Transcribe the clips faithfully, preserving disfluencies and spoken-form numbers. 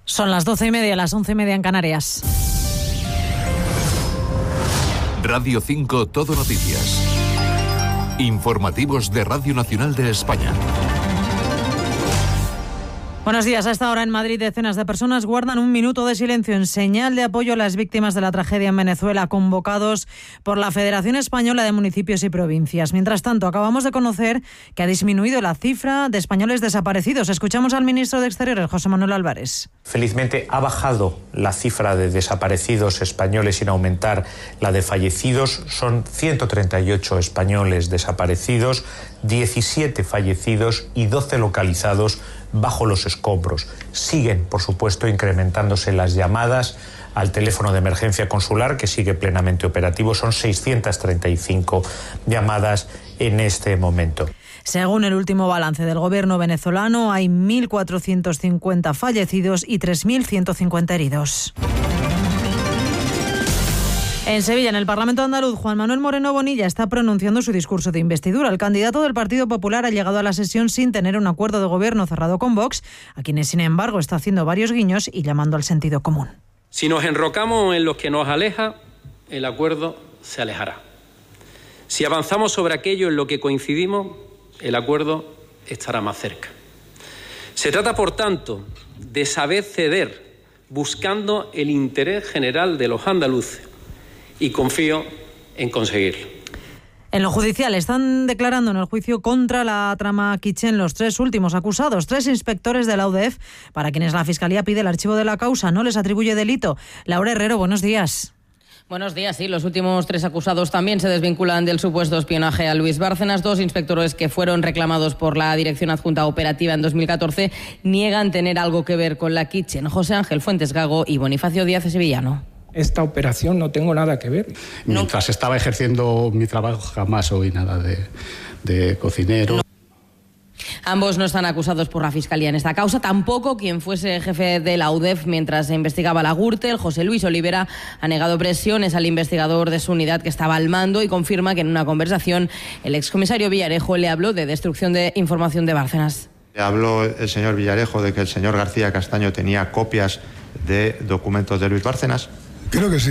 Son las doce y media, las once y media en Canarias. Radio cinco Todo Noticias. Informativos de Radio Nacional de España. Buenos días. A esta hora en Madrid decenas de personas guardan un minuto de silencio en señal de apoyo a las víctimas de la tragedia en Venezuela, convocados por la Federación Española de Municipios y Provincias. Mientras tanto, acabamos de conocer que ha disminuido la cifra de españoles desaparecidos. Escuchamos al ministro de Exteriores, José Manuel Álvarez. Felizmente ha bajado la cifra de desaparecidos españoles sin aumentar la de fallecidos. Son ciento treinta y ocho españoles desaparecidos, diecisiete fallecidos y doce localizados bajo los escombros. Siguen, por supuesto, incrementándose las llamadas al teléfono de emergencia consular, que sigue plenamente operativo. Son seiscientas treinta y cinco llamadas en este momento. Según el último balance del gobierno venezolano, hay mil cuatrocientos cincuenta fallecidos y tres mil ciento cincuenta heridos. En Sevilla, en el Parlamento andaluz, Juan Manuel Moreno Bonilla está pronunciando su discurso de investidura. El candidato del Partido Popular ha llegado a la sesión sin tener un acuerdo de gobierno cerrado con Vox, a quienes, sin embargo, está haciendo varios guiños y llamando al sentido común. Si nos enrocamos en lo que nos aleja, el acuerdo se alejará. Si avanzamos sobre aquello en lo que coincidimos, el acuerdo estará más cerca. Se trata, por tanto, de saber ceder, buscando el interés general de los andaluces, y confío en conseguirlo. En lo judicial están declarando en el juicio contra la trama Kitchen los tres últimos acusados, tres inspectores de la U D E F, para quienes la Fiscalía pide el archivo de la causa, no les atribuye delito. Laura Herrero, buenos días. Buenos días, sí. Los últimos tres acusados también se desvinculan del supuesto espionaje a Luis Bárcenas. Dos inspectores que fueron reclamados por la Dirección Adjunta Operativa en dos mil catorce niegan tener algo que ver con la Kitchen. José Ángel Fuentes Gago y Bonifacio Díaz Sevillano. Esta operación no tengo nada que ver. Mientras no. estaba ejerciendo mi trabajo jamás oí nada de, de cocinero. No. Ambos no están acusados por la Fiscalía en esta causa, tampoco quien fuese jefe de la U D E F mientras se investigaba la Gürtel. José Luis Olivera ha negado presiones al investigador de su unidad que estaba al mando y confirma que en una conversación el excomisario Villarejo le habló de destrucción de información de Bárcenas. Habló el señor Villarejo de que el señor García Castaño tenía copias de documentos de Luis Bárcenas. Creo que sí.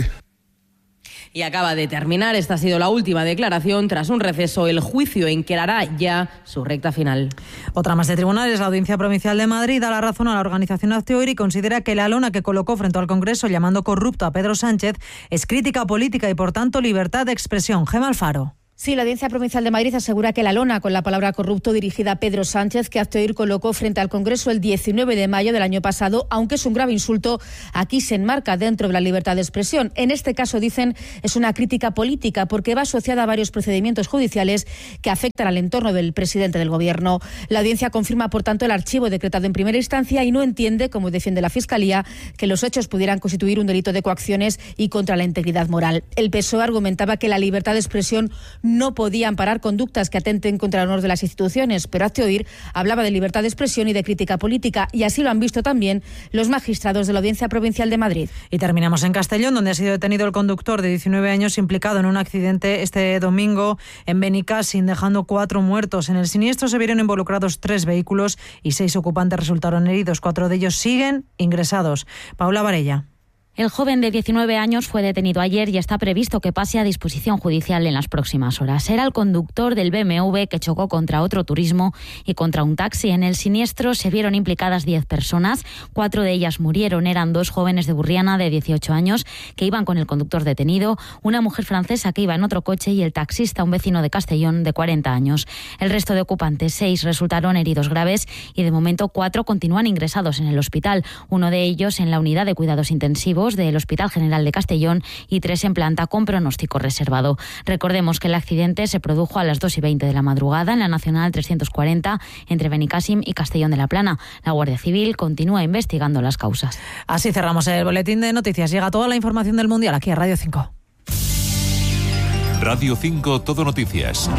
Y acaba de terminar, esta ha sido la última declaración. Tras un receso, el juicio encarará ya su recta final. Otra más de tribunales, la Audiencia Provincial de Madrid da la razón a la organización Acteoir y considera que la lona que colocó frente al Congreso llamando corrupto a Pedro Sánchez es crítica política y, por tanto, libertad de expresión. Gemma Alfaro. Sí, la Audiencia Provincial de Madrid asegura que la lona con la palabra corrupto dirigida a Pedro Sánchez, que Acteoir colocó frente al Congreso el diecinueve de mayo del año pasado, aunque es un grave insulto, aquí se enmarca dentro de la libertad de expresión. En este caso, dicen, es una crítica política porque va asociada a varios procedimientos judiciales que afectan al entorno del presidente del Gobierno. La audiencia confirma, por tanto, el archivo decretado en primera instancia y no entiende, como defiende la Fiscalía, que los hechos pudieran constituir un delito de coacciones y contra la integridad moral. El P S O E argumentaba que la libertad de expresión no podía amparar conductas que atenten contra el honor de las instituciones, pero Acteoir hablaba de libertad de expresión y de crítica política, y así lo han visto también los magistrados de la Audiencia Provincial de Madrid. Y terminamos en Castellón, donde ha sido detenido el conductor de diecinueve años implicado en un accidente este domingo en Benicàssim, dejando cuatro muertos. En el siniestro se vieron involucrados tres vehículos y seis ocupantes resultaron heridos. Cuatro de ellos siguen ingresados. Paula Varella. El joven de diecinueve años fue detenido ayer y está previsto que pase a disposición judicial en las próximas horas. Era el conductor del B M W que chocó contra otro turismo y contra un taxi. En el siniestro se vieron implicadas diez personas, cuatro de ellas murieron. Eran dos jóvenes de Burriana de dieciocho años que iban con el conductor detenido, una mujer francesa que iba en otro coche y el taxista, un vecino de Castellón de cuarenta años. El resto de ocupantes, seis, resultaron heridos graves y de momento cuatro continúan ingresados en el hospital, uno de ellos en la unidad de cuidados intensivos del Hospital General de Castellón y tres en planta con pronóstico reservado. Recordemos que el accidente se produjo a las dos y veinte de la madrugada en la Nacional trescientos cuarenta entre Benicàssim y Castellón de la Plana. La Guardia Civil continúa investigando las causas. Así cerramos el boletín de noticias. Llega toda la información del Mundial aquí a Radio cinco. Radio cinco Todo Noticias.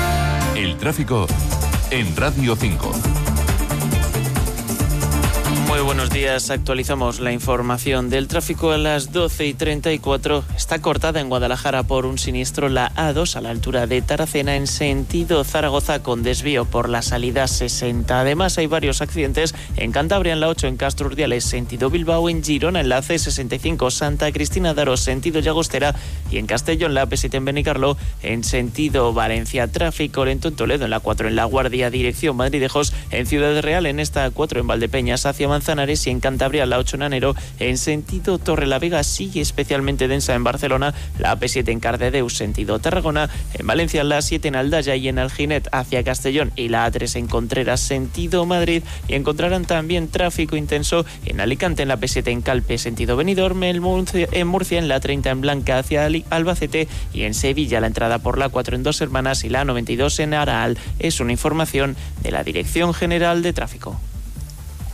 El tráfico en Radio cinco. Muy buenos días, actualizamos la información del tráfico a las doce y treinta y cuatro. Está cortada en Guadalajara por un siniestro la A dos a la altura de Taracena en sentido Zaragoza con desvío por la salida sesenta. Además hay varios accidentes en Cantabria en la ocho en Castro Urdiales sentido Bilbao, en Girona en la C sesenta y cinco Santa Cristina de Aro sentido Llagostera y en Castellón la A P siete en Benicarló en sentido Valencia. Tráfico lento en Toledo en la cuatro en La Guardia dirección Madridejos, en Ciudad Real en esta cuatro en Valdepeñas hacia Manzanares y en Cantabria la ocho en Anero en sentido Torrelavega sigue especialmente densa en Barcelona, la A P siete en Cardedeu sentido Tarragona, en Valencia la siete en Aldaya y en Alginet hacia Castellón y la A tres en Contreras sentido Madrid y encontrarán también tráfico intenso en Alicante en la P siete en Calpe sentido Benidorm, en Murcia en, Murcia, en la treinta en Blanca hacia Albacete y en Sevilla la entrada por la cuatro en Dos Hermanas y la noventa y dos en Araal. Es una información de la Dirección General de Tráfico.